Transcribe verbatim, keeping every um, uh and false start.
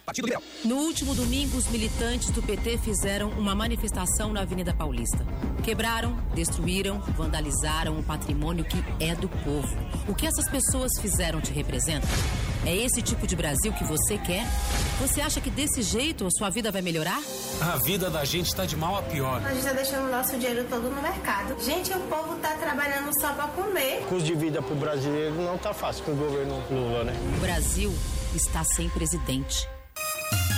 Partido Liberal. No último domingo, os militantes do P T fizeram uma manifestação na Avenida Paulista. Quebraram, destruíram, vandalizaram o patrimônio que é do povo. O que essas pessoas fizeram te representa? É esse tipo de Brasil que você quer? Você acha que desse jeito a sua vida vai melhorar? A vida da gente tá de mal a pior. A gente tá deixando o nosso dinheiro todo no mercado. Gente, o povo tá trabalhando só pra comer. O custo de vida pro brasileiro não tá fácil com o governo Lula, né? O Brasil está sem presidente.